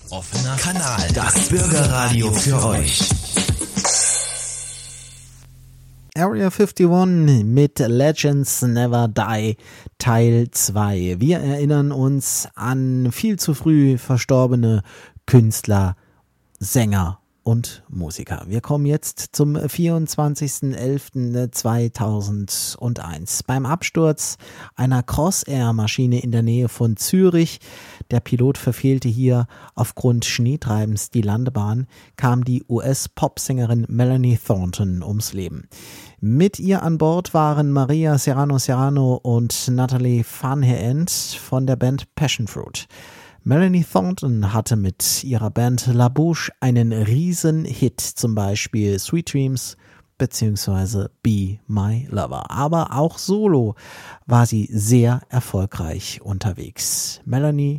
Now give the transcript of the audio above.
Offener Kanal, das Bürgerradio für euch. Area 51 mit Legends Never Die Teil 2. Wir erinnern uns an viel zu früh verstorbene Künstler, Sänger und Musiker. Wir kommen jetzt zum 24.11.2001. Beim Absturz einer Crossair-Maschine in der Nähe von Zürich, der Pilot verfehlte hier aufgrund Schneetreibens die Landebahn, kam die US-Popsängerin Melanie Thornton ums Leben. Mit ihr an Bord waren Maria Serrano und Natalie Van Heent von der Band Passion Fruit. Melanie Thornton hatte mit ihrer Band La Bouche einen riesen Hit, zum Beispiel Sweet Dreams bzw. Be My Lover. Aber auch solo war sie sehr erfolgreich unterwegs. Melanie